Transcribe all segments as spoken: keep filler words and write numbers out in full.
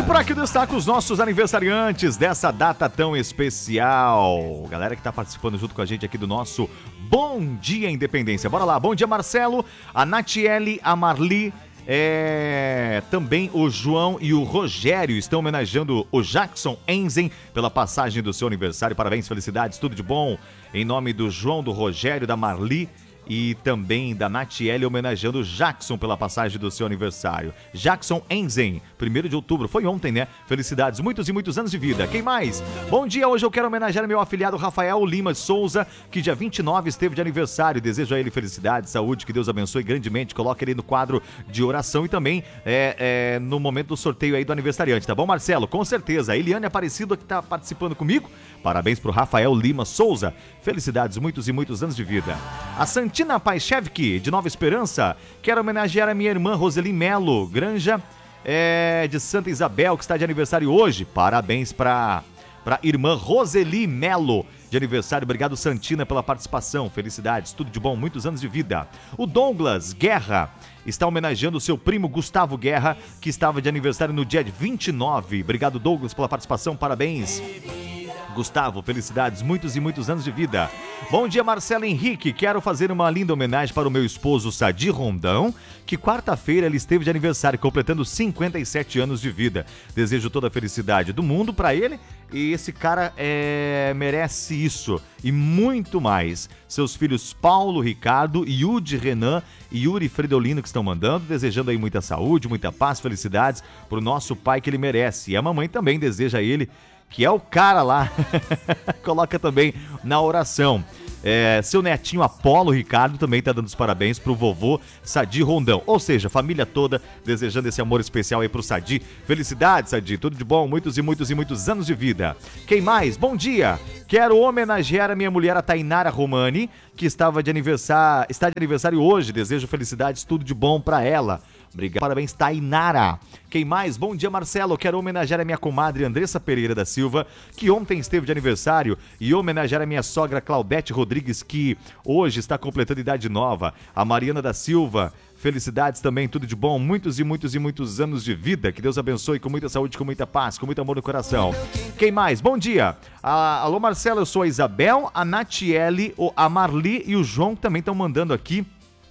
E por aqui destaco os nossos aniversariantes dessa data tão especial. Galera que tá participando junto com a gente aqui do nosso Bom Dia Independência. Bora lá, bom dia Marcelo, a Natiele, a Marli, é, também o João e o Rogério estão homenageando o Jackson Enzen pela passagem do seu aniversário. Parabéns, felicidades, tudo de bom. Em nome do João, do Rogério, da Marli e também da Natiele, homenageando o Jackson pela passagem do seu aniversário. Jackson Enzen, primeiro de outubro, foi ontem, né? Felicidades, muitos e muitos anos de vida. Quem mais? Bom dia, hoje eu quero homenagear meu afilhado Rafael Lima Souza, que dia vinte e nove esteve de aniversário. Desejo a ele felicidade, saúde, que Deus abençoe grandemente. Coloque ele no quadro de oração e também é, é, no momento do sorteio aí do aniversariante, tá bom, Marcelo? Com certeza. A Eliane Aparecida, que tá participando comigo. Parabéns pro Rafael Lima Souza. Felicidades, muitos e muitos anos de vida. A Santina Paichevski, de Nova Esperança, quero homenagear a minha irmã Roseli Melo Granja, é, de Santa Isabel, que está de aniversário hoje. Parabéns para para irmã Roseli Melo, de aniversário. Obrigado, Santina, pela participação. Felicidades, tudo de bom, muitos anos de vida. O Douglas Guerra está homenageando o seu primo Gustavo Guerra, que estava de aniversário no dia vinte e nove. Obrigado, Douglas, pela participação. Parabéns, Gustavo, felicidades, muitos e muitos anos de vida. Bom dia, Marcelo Henrique. Quero fazer uma linda homenagem para o meu esposo Sadi Rondão, que quarta-feira ele esteve de aniversário, completando cinquenta e sete anos de vida. Desejo toda a felicidade do mundo para ele e esse cara é, merece isso e muito mais. Seus filhos Paulo, Ricardo, Yudi, Renan e Yuri Fredolino que estão mandando, desejando aí muita saúde, muita paz, felicidades para o nosso pai que ele merece. E a mamãe também deseja a ele, que é o cara lá, coloca também na oração. É, seu netinho Apolo Ricardo também tá dando os parabéns pro vovô Sadi Rondão. Ou seja, família toda desejando esse amor especial aí pro Sadi. Felicidades, Sadi, tudo de bom, muitos e muitos e muitos anos de vida. Quem mais? Bom dia! Quero homenagear a minha mulher, a Tainara Romani, que estava de aniversário, está de aniversário hoje. Desejo felicidades, tudo de bom pra ela. Obrigado, parabéns, Tainara. Quem mais? Bom dia, Marcelo. Quero homenagear a minha comadre Andressa Pereira da Silva, que ontem esteve de aniversário, e homenagear a minha sogra Claudete Rodrigues, que hoje está completando idade nova. A Mariana da Silva, felicidades também, tudo de bom, muitos e muitos e muitos anos de vida. Que Deus abençoe com muita saúde, com muita paz, com muito amor no coração. Quem mais? Bom dia. Ah, alô, Marcelo, eu sou a Isabel, a Natiele, a Marli e o João, que também estão mandando aqui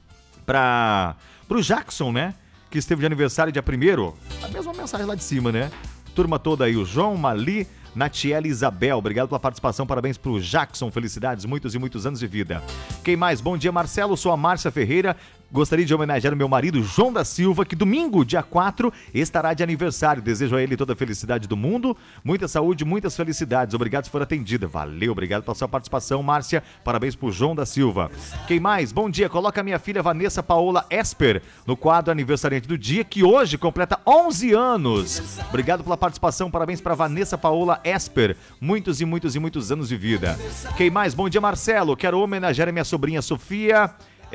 para pro Jackson, né? Que esteve de aniversário dia primeiro. A mesma mensagem lá de cima, né? Turma toda aí, o João, Marli, Natiele e Isabel. Obrigado pela participação, parabéns pro Jackson. Felicidades, muitos e muitos anos de vida. Quem mais? Bom dia, Marcelo. Sou a Márcia Ferreira. Gostaria de homenagear o meu marido, João da Silva, que domingo, dia quatro, estará de aniversário. Desejo a ele toda a felicidade do mundo, muita saúde, muitas felicidades. Obrigado se for atendida. Valeu, obrigado pela sua participação, Márcia. Parabéns pro João da Silva. Quem mais? Bom dia, coloca a minha filha Vanessa Paola Esper no quadro aniversariante do dia, que hoje completa onze anos. Obrigado pela participação, parabéns para Vanessa Paola Esper. Muitos e muitos e muitos anos de vida. Quem mais? Bom dia, Marcelo. Quero homenagear a minha sobrinha Sofia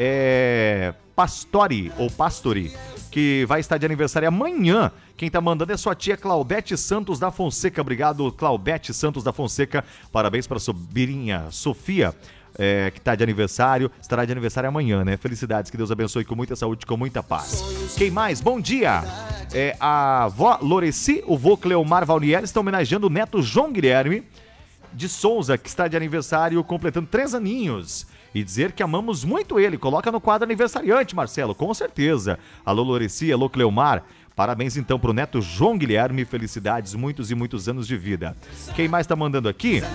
É, Pastori, ou Pastori, que vai estar de aniversário amanhã. Quem tá mandando é sua tia Claudete Santos da Fonseca. Obrigado, Claudete Santos da Fonseca. Parabéns para a sobrinha Sofia, é, que tá de aniversário. Estará de aniversário amanhã, né? Felicidades, que Deus abençoe com muita saúde, com muita paz. Quem mais? Bom dia! É, a avó Loreci, o vô Cleomar Valnieri estão homenageando o neto João Guilherme de Souza, que está de aniversário, completando três aninhos. E dizer que amamos muito ele. Coloca no quadro aniversariante, Marcelo, com certeza. Alô, Loreci, alô, Cleomar. Parabéns, então, pro neto João Guilherme. Felicidades, muitos e muitos anos de vida. Quem mais tá mandando aqui?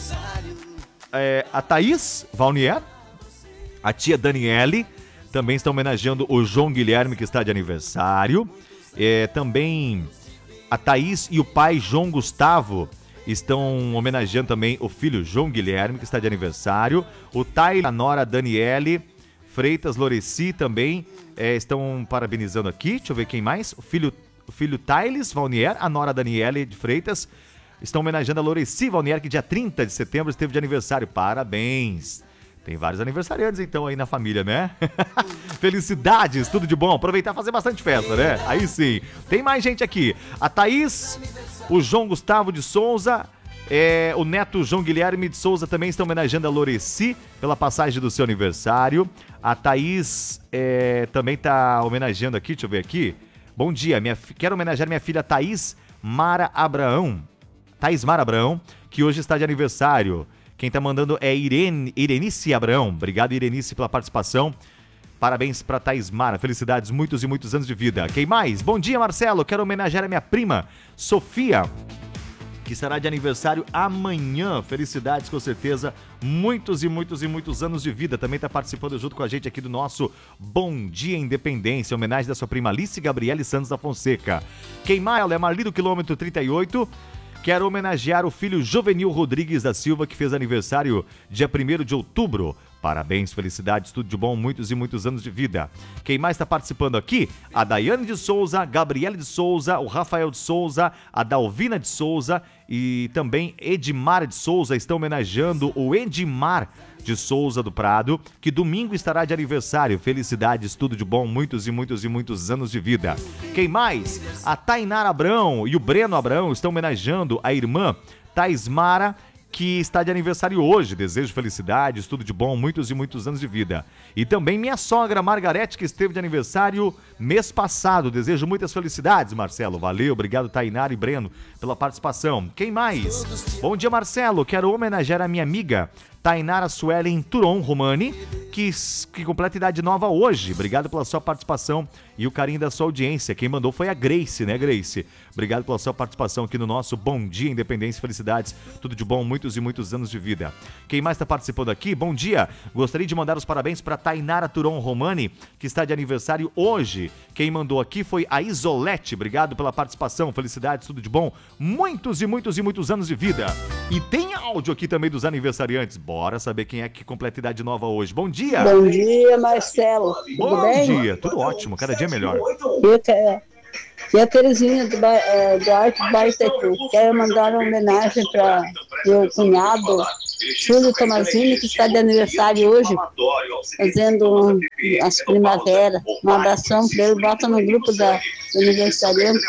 É, a Thaís Valnier, a tia Daniele, também está homenageando o João Guilherme, que está de aniversário. É, também a Thaís e o pai João Gustavo estão homenageando também o filho João Guilherme, que está de aniversário. O Thay, a nora Daniele Freitas Loreci também é, estão parabenizando aqui. Deixa eu ver quem mais. O filho, o filho Thailes Valnier, a nora Daniele de Freitas, estão homenageando a Loreci Valnier, que dia trinta de setembro esteve de aniversário. Parabéns! Tem vários aniversariantes, então, aí na família, né? Felicidades, tudo de bom. Aproveitar e fazer bastante festa, né? Aí sim. Tem mais gente aqui. A Thaís, o João Gustavo de Souza, é, o neto João Guilherme de Souza também estão homenageando a Loreci pela passagem do seu aniversário. A Thaís é, também está homenageando aqui, deixa eu ver aqui. Bom dia, minha, quero homenagear minha filha Thaís Mara Abraão, Taismara Abraão, que hoje está de aniversário. Quem tá mandando é Irene, Irenice Abraão. Obrigado, Irenice, pela participação. Parabéns pra Taismara. Felicidades, muitos e muitos anos de vida. Quem mais? Bom dia, Marcelo. Quero homenagear a minha prima, Sofia, que estará de aniversário amanhã. Felicidades, com certeza. Muitos e muitos e muitos anos de vida. Também está participando junto com a gente aqui do nosso Bom Dia Independência. Homenagem da sua prima Alice Gabriele Santos da Fonseca. Quem mais? Ela é Marli do quilômetro trinta e oito. Quero homenagear o filho Jovenil Rodrigues da Silva, que fez aniversário dia primeiro de outubro. Parabéns, felicidades, tudo de bom, muitos e muitos anos de vida. Quem mais está participando aqui? A Daiane de Souza, Gabriele de Souza, o Rafael de Souza, a Dalvina de Souza e também Edmar de Souza estão homenageando o Edmar de Souza do Prado, que domingo estará de aniversário. Felicidades, tudo de bom, muitos e muitos e muitos anos de vida. Quem mais? A Tainara Abrão e o Breno Abrão estão homenageando a irmã Taismara, que está de aniversário hoje. Desejo felicidades, tudo de bom, muitos e muitos anos de vida. E também minha sogra Margarete, que esteve de aniversário mês passado. Desejo muitas felicidades, Marcelo. Valeu, obrigado, Tainara e Breno, pela participação. Quem mais? Bom dia, Marcelo. Quero homenagear a minha amiga Tainara Suelen Turon Romani, que, que completa idade nova hoje. Obrigado pela sua participação e o carinho da sua audiência. Quem mandou foi a Grace, né, Grace? Obrigado pela sua participação aqui no nosso Bom Dia Independência. Felicidades, tudo de bom, muitos e muitos anos de vida. Quem mais está participando aqui? Bom dia. Gostaria de mandar os parabéns para Tainara Turon Romani, que está de aniversário hoje. Quem mandou aqui foi a Isolete. Obrigado pela participação. Felicidades, tudo de bom, muitos e muitos e muitos anos de vida. E tem áudio aqui também dos aniversariantes. Bora saber quem é que completa idade nova hoje. Bom dia. Bom dia, Marcelo. Tudo Bom bem? dia, tudo ótimo, cada dia melhor. E a Terezinha do, uh, do Arte do Bairro Tetu. Quero mandar uma homenagem para meu cunhado, Júlio Tomazini, que está de aniversário hoje, fazendo um, as primaveras. Um abração para ele, bota no grupo da aniversariante.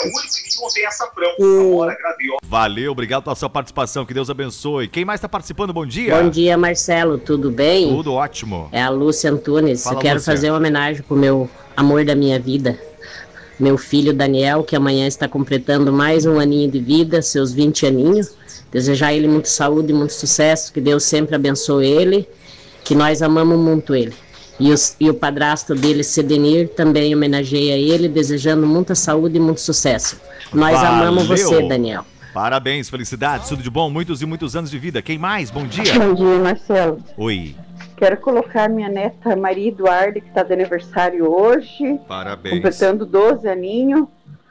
E... Valeu, obrigado pela sua participação, que Deus abençoe. Quem mais está participando? Bom dia. Bom dia, Marcelo, tudo bem? Tudo ótimo. É a Lúcia Antunes. Fala, Eu quero Lúcia. fazer uma homenagem pro meu amor da minha vida, meu filho Daniel, que amanhã está completando mais um aninho de vida, seus vinte aninhos. Desejar ele muita saúde e muito sucesso, que Deus sempre abençoe ele, que nós amamos muito ele. E, os, e o padrasto dele, Sedenir, também homenageia ele, desejando muita saúde e muito sucesso. Nós Valeu. amamos você, Daniel. Parabéns, felicidades, tudo de bom, muitos e muitos anos de vida. Quem mais? Bom dia. Bom dia, Marcelo. Oi. Quero colocar minha neta Maria Eduarda, que está de aniversário hoje, Parabéns. completando doze aninhos.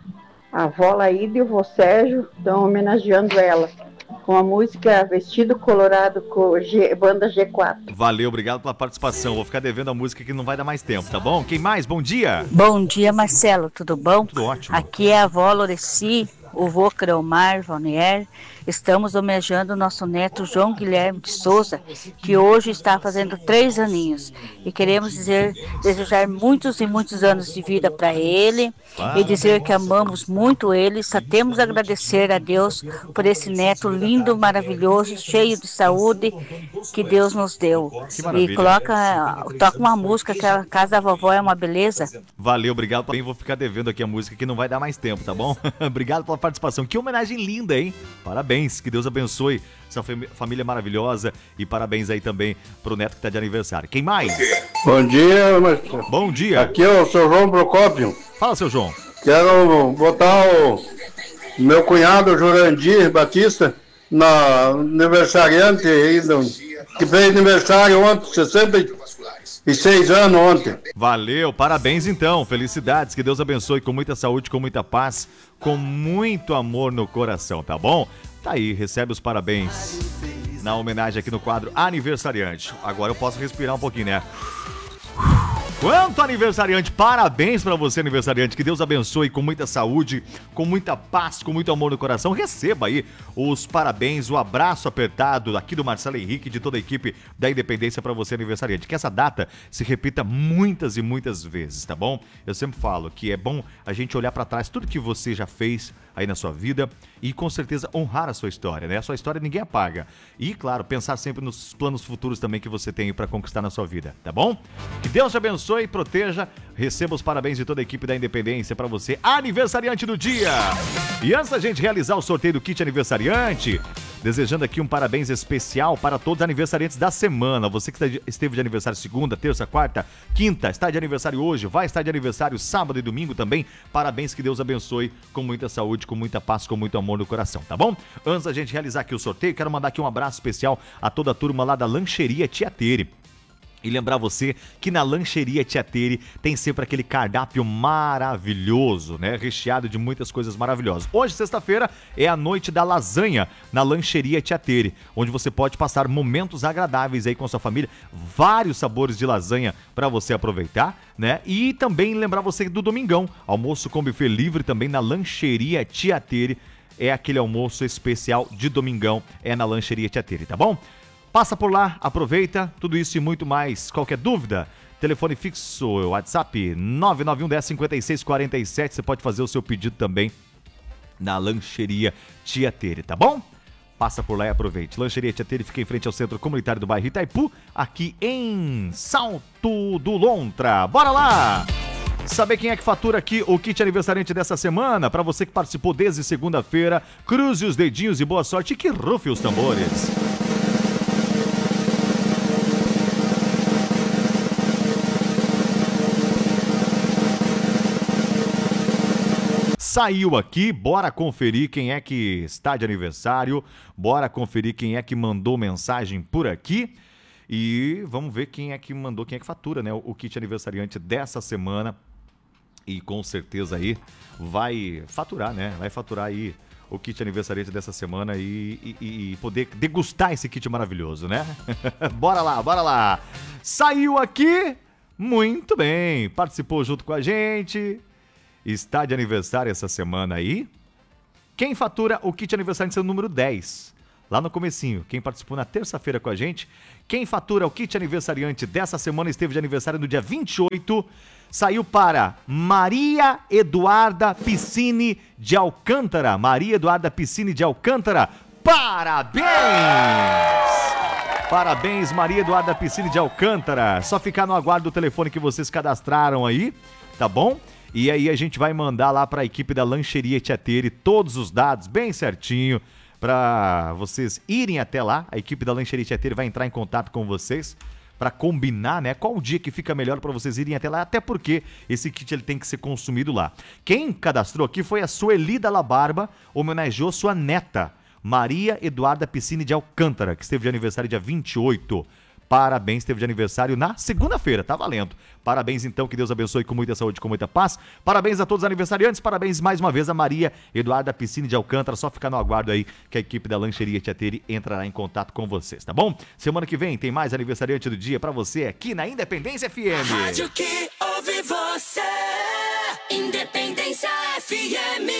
A avó Laída e o vô Sérgio estão homenageando ela com a música Vestido Colorado com G, banda G quatro. Valeu, obrigado pela participação. Vou ficar devendo a música que não vai dar mais tempo, tá bom? Quem mais? Bom dia. Bom dia, Marcelo, tudo bom? Tudo ótimo. Aqui é a avó Loreci, o vô Creomar Valnier. Estamos homenageando o nosso neto João Guilherme de Souza, que hoje está fazendo três aninhos. E queremos dizer, desejar muitos e muitos anos de vida para ele e dizer que amamos muito ele. Só temos a agradecer a Deus por esse neto lindo, maravilhoso, cheio de saúde que Deus nos deu. E coloca, toca uma música, que a casa da vovó é uma beleza. Valeu, obrigado. Também vou ficar devendo aqui a música que não vai dar mais tempo, tá bom? Obrigado pela participação. Que homenagem linda, hein? Parabéns. Que Deus abençoe essa família maravilhosa e parabéns aí também pro neto que tá de aniversário. Quem mais? Bom dia, Marcelo. Bom dia. Aqui é o seu João Procópio. Fala, seu João. Quero botar o meu cunhado Jurandir Batista na aniversariante aí, do, que fez aniversário ontem, sessenta e seis anos ontem. Valeu, parabéns então, felicidades, que Deus abençoe com muita saúde, com muita paz, com muito amor no coração, tá bom? Tá aí, recebe os parabéns na homenagem aqui no quadro Aniversariante. Agora eu posso respirar um pouquinho, né? Quanto aniversariante, parabéns pra você, aniversariante, que Deus abençoe com muita saúde, com muita paz, com muito amor no coração. Receba aí os parabéns, o abraço apertado aqui do Marcelo Henrique e de toda a equipe da Independência pra você, aniversariante. Que essa data se repita muitas e muitas vezes, tá bom? Eu sempre falo que é bom a gente olhar pra trás tudo que você já fez aí na sua vida e com certeza honrar a sua história, né? A sua história ninguém apaga. E, claro, pensar sempre nos planos futuros também que você tem pra conquistar na sua vida, tá bom? Que Deus te abençoe e proteja. Receba os parabéns de toda a equipe da Independência para você, aniversariante do dia. E antes da gente realizar o sorteio do kit aniversariante, desejando aqui um parabéns especial para todos os aniversariantes da semana. Você que esteve de aniversário segunda, terça, quarta, quinta, está de aniversário hoje, vai estar de aniversário sábado e domingo também. Parabéns, que Deus abençoe com muita saúde, com muita paz, com muito amor no coração, tá bom? Antes da gente realizar aqui o sorteio, quero mandar aqui um abraço especial a toda a turma lá da Lancheria Tia Tere. E lembrar você que na Lancheria Tia Tere tem sempre aquele cardápio maravilhoso, né? Recheado de muitas coisas maravilhosas. Hoje, sexta-feira, é a noite da lasanha na Lancheria Tia Tere, onde você pode passar momentos agradáveis aí com a sua família. Vários sabores de lasanha para você aproveitar, né? E também lembrar você do domingão, almoço com buffet livre também na Lancheria Tia Tere. É aquele almoço especial de domingão, é na Lancheria Tia Tere, tá bom? Passa por lá, aproveita, tudo isso e muito mais. Qualquer dúvida, telefone fixo, WhatsApp nove nove um um zero cinco seis quatro sete. Você pode fazer o seu pedido também na Lancheria Tia Tere, tá bom? Passa por lá e aproveite. Lancheria Tia Tere fica em frente ao Centro Comunitário do bairro Itaipu, aqui em Salto do Lontra. Bora lá! Saber quem é que fatura aqui o kit aniversariante dessa semana? Para você que participou desde segunda-feira, cruze os dedinhos e boa sorte e que rufe os tambores. Saiu aqui, bora conferir quem é que está de aniversário, bora conferir quem é que mandou mensagem por aqui e vamos ver quem é que mandou, quem é que fatura, né, o kit aniversariante dessa semana e com certeza aí vai faturar, né, vai faturar aí o kit aniversariante dessa semana e, e, e poder degustar esse kit maravilhoso, né? Bora lá, bora lá! Saiu aqui, muito bem, participou junto com a gente... Está de aniversário essa semana aí. Quem fatura o kit aniversário seu número dez? Lá no comecinho. Quem participou na terça-feira com a gente. Quem fatura o kit aniversariante dessa semana esteve de aniversário no dia vinte e oito. Saiu para Maria Eduarda Piscine de Alcântara. Maria Eduarda Piscine de Alcântara. Parabéns! Parabéns, Maria Eduarda Piscine de Alcântara. Só ficar no aguardo do telefone que vocês cadastraram aí, tá bom? E aí a gente vai mandar lá para a equipe da Lancheria Tia Tere todos os dados bem certinho para vocês irem até lá. A equipe da Lancheria Tia Tere vai entrar em contato com vocês para combinar, né, qual o dia que fica melhor para vocês irem até lá, até porque esse kit ele tem que ser consumido lá. Quem cadastrou aqui foi a Sueli Dalla Barba, homenageou sua neta, Maria Eduarda Piscine de Alcântara, que esteve de aniversário dia vinte e oito. Parabéns, teve de aniversário na segunda-feira, tá valendo. Parabéns então, que Deus abençoe com muita saúde, com muita paz. Parabéns a todos os aniversariantes, parabéns mais uma vez a Maria Eduarda Piscine de Alcântara. Só ficar no aguardo aí que a equipe da Lancheria Tia Tere entrará em contato com vocês, tá bom? Semana que vem tem mais aniversariante do dia pra você aqui na Independência F M. Rádio que ouve você, Independência F M.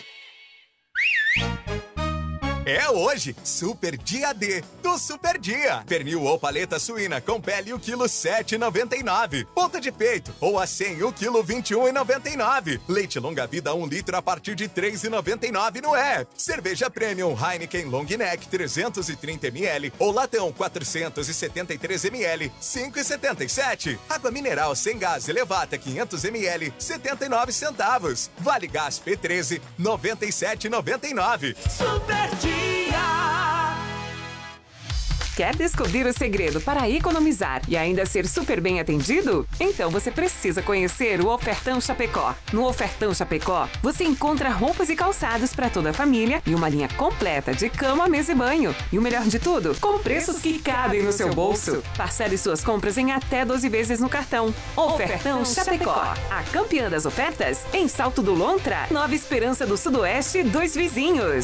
É hoje, Super Dia D do Super Dia. Pernil ou paleta suína com pele o quilo sete reais e noventa e nove centavos. Ponta de peito ou a cem o quilo vinte e um reais e noventa e nove centavos. Leite longa vida um litro a partir de três reais e noventa e nove centavos no app. Cerveja Premium Heineken Long Neck trezentos e trinta mililitros ou latão quatrocentos e setenta e três mililitros cinco reais e setenta e sete centavos. Água mineral sem gás Elevata quinhentos mililitros setenta e nove centavos. Vale Gás P treze noventa e sete reais e noventa e nove centavos. Super Dia. Quer descobrir o segredo para economizar e ainda ser super bem atendido? Então você precisa conhecer o Ofertão Chapecó. No Ofertão Chapecó, você encontra roupas e calçados para toda a família e uma linha completa de cama, mesa e banho. E o melhor de tudo, com preços que cabem no seu bolso. Parcele suas compras em até doze vezes no cartão. Ofertão Chapecó, a campeã das ofertas em Salto do Lontra, Nova Esperança do Sudoeste, dois vizinhos.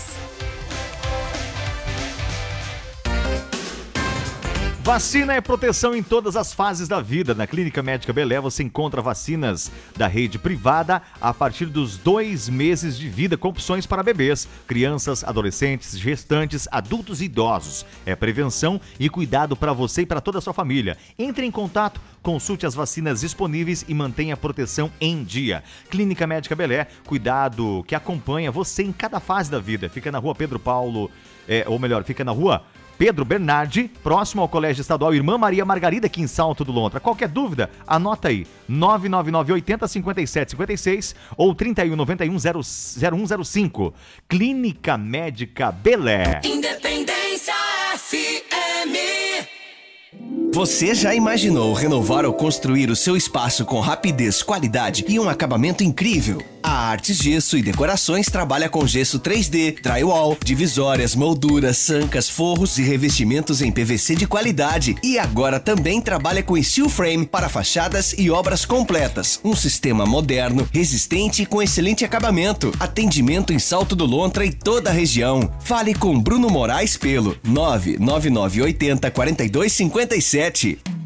Vacina é proteção em todas as fases da vida. Na Clínica Médica Belé você encontra vacinas da rede privada a partir dos dois meses de vida, com opções para bebês, crianças, adolescentes, gestantes, adultos e idosos. É prevenção e cuidado para você e para toda a sua família. Entre em contato, consulte as vacinas disponíveis e mantenha a proteção em dia. Clínica Médica Belé, cuidado que acompanha você em cada fase da vida. Fica na rua Pedro Paulo, é, ou melhor, fica na rua Pedro Bernardi, próximo ao Colégio Estadual Irmã Maria Margarida, aqui em Salto do Lontra. Qualquer dúvida, anota aí, nove nove nove oito zero cinco sete cinco seis ou trinta e um noventa e um zero um zero cinco. Clínica Médica Belé. Independência F M. Você já imaginou renovar ou construir o seu espaço com rapidez, qualidade e um acabamento incrível? A Artes Gesso e Decorações trabalha com gesso três D, drywall, divisórias, molduras, sancas, forros e revestimentos em P V C de qualidade. E agora também trabalha com steel frame para fachadas e obras completas. Um sistema moderno, resistente e com excelente acabamento. Atendimento em Salto do Lontra e toda a região. Fale com Bruno Moraes pelo nove nove nove oito zero quatro dois cinco sete.